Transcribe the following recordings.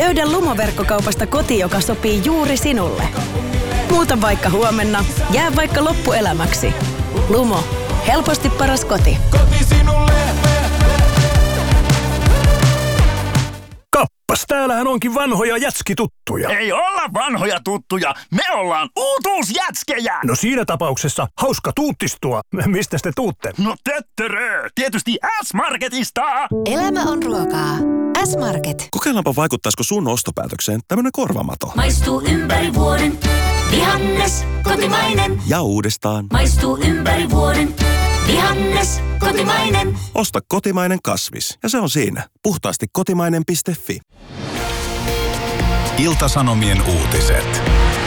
Löydä Lumo-verkkokaupasta koti, joka sopii juuri sinulle. Muuta vaikka huomenna, jää vaikka loppuelämäksi. Lumo. Helposti paras koti. Koti sinulle. Kappas, täällähän onkin vanhoja jätskituttuja. Ei olla vanhoja tuttuja, me ollaan uutuusjätskejä! No siinä tapauksessa hauska tuuttistua. Mistä te tuutte? No töttörö, tietysti S-Marketista! Elämä on ruokaa. S-Market. Kokeillaanpa vaikuttaisiko sun ostopäätökseen tämmönen korvamato. Maistuu ympäri vuoden. Vihannes, kotimainen. Ja uudestaan. Maistuu ympäri vuoden. Vihannes, kotimainen. Osta kotimainen kasvis. Ja se on siinä. Puhtaasti kotimainen.fi. Ilta-Sanomien uutiset.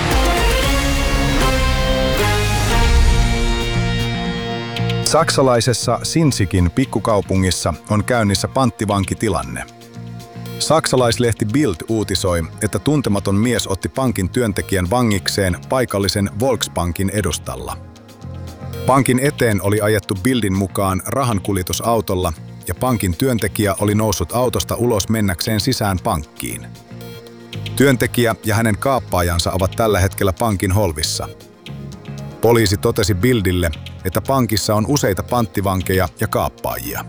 Saksalaisessa Sinzikin pikkukaupungissa on käynnissä panttivankitilanne. Saksalaislehti Bild uutisoi, että tuntematon mies otti pankin työntekijän vangikseen paikallisen Volksbankin edustalla. Pankin eteen oli ajettu Bildin mukaan rahankuljetusautolla ja pankin työntekijä oli noussut autosta ulos mennäkseen sisään pankkiin. Työntekijä ja hänen kaappaajansa ovat tällä hetkellä pankin holvissa. Poliisi totesi Bildille, että pankissa on useita panttivankeja ja kaappaajia.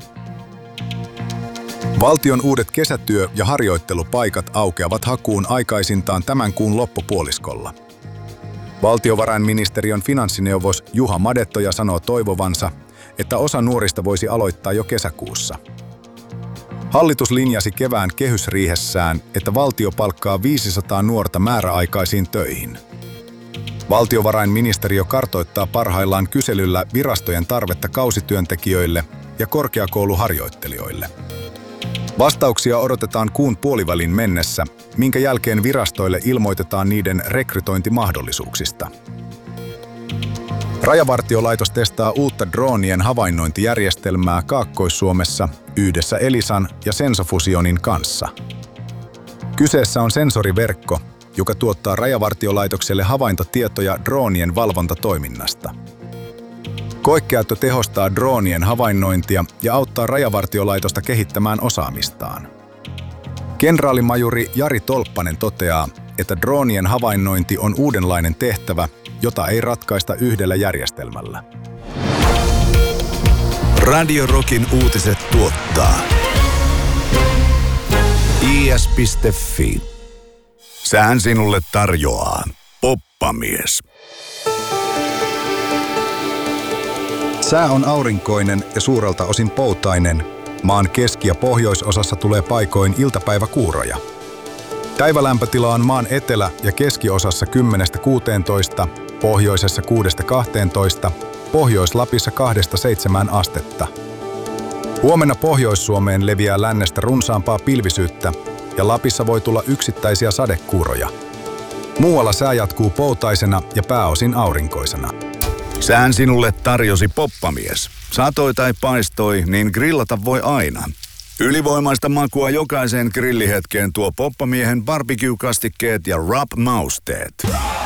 Valtion uudet kesätyö- ja harjoittelupaikat aukeavat hakuun aikaisintaan tämän kuun loppupuoliskolla. Valtiovarainministeriön finanssineuvos Juha Madettoja sanoo toivovansa, että osa nuorista voisi aloittaa jo kesäkuussa. Hallitus linjasi kevään kehysriihessään, että valtio palkkaa 500 nuorta määräaikaisiin töihin. Valtiovarainministeriö kartoittaa parhaillaan kyselyllä virastojen tarvetta kausityöntekijöille ja korkeakouluharjoittelijoille. Vastauksia odotetaan kuun puolivälin mennessä, minkä jälkeen virastoille ilmoitetaan niiden rekrytointimahdollisuuksista. Rajavartiolaitos testaa uutta droonien havainnointijärjestelmää Kaakkois-Suomessa yhdessä Elisan ja Sensofusionin kanssa. Kyseessä on sensoriverkko, joka tuottaa Rajavartiolaitokselle havaintotietoja droonien valvontatoiminnasta. Koekäyttö tehostaa droonien havainnointia ja auttaa Rajavartiolaitosta kehittämään osaamistaan. Kenraalimajuri Jari Tolppanen toteaa, että droonien havainnointi on uudenlainen tehtävä, jota ei ratkaista yhdellä järjestelmällä. Radio Rockin uutiset tuottaa is.fi. Sään sinulle tarjoaa Poppamies. Sää on aurinkoinen ja suurelta osin poutainen. Maan keski- ja pohjoisosassa tulee paikoin iltapäiväkuuroja. Päivälämpötila on maan etelä- ja keskiosassa 10–16, pohjoisessa 6–12, Pohjois-Lapissa 2–7 astetta. Huomenna Pohjois-Suomeen leviää lännestä runsaampaa pilvisyyttä ja Lapissa voi tulla yksittäisiä sadekuuroja. Muualla sää jatkuu poutaisena ja pääosin aurinkoisena. Sään sinulle tarjosi Poppamies. Satoi tai paistoi, niin grillata voi aina. Ylivoimaista makua jokaiseen grillihetkeen tuo Poppamiehen barbecue-kastikkeet ja rub-mausteet.